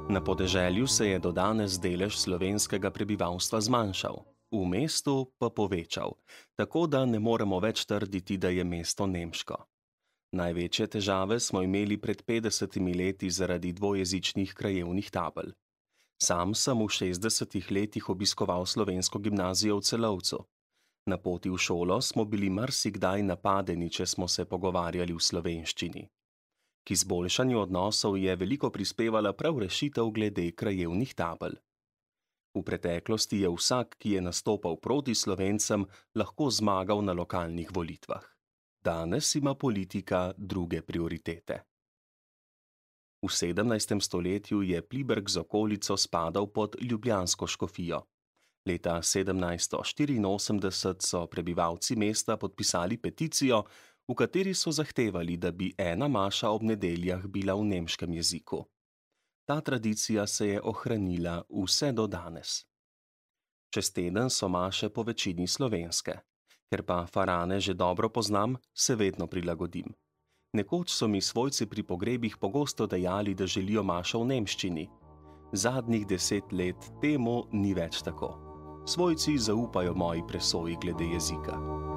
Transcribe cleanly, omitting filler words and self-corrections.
Na podeželju se je do danes delež slovenskega prebivalstva zmanjšal, v mestu pa povečal, tako da ne moremo več trditi, da je mesto nemško. Največje težave smo imeli pred 50 leti zaradi dvojezičnih krajevnih tabel. Sam sem v 60 letih obiskoval slovensko gimnazijo v Celovcu. Na poti v šolo smo bili marsikdaj napadeni, če smo se pogovarjali v slovenščini. K izboljšanju odnosov je veliko prispevala prav rešitev glede krajevnih tabel. V preteklosti je vsak, ki je nastopal proti Slovencem, lahko zmagal na lokalnih volitvah. Danes ima politika druge prioritete. V 17. stoletju je Pliberk z okolico spadal pod ljubljansko škofijo. Leta 1784 so prebivalci mesta podpisali peticijo, v kateri so zahtevali, da bi ena maša ob nedeljah bila v nemškem jeziku. Ta tradicija se je ohranila vse do danes. Čez teden so maše po večini slovenske. Ker pa farane že dobro poznam, se vedno prilagodim. Nekoč so mi svojci pri pogrebih pogosto dejali, da želijo mašo v nemščini. Zadnjih 10 let temu ni več tako. Svojci zaupajo moji presoji glede jezika.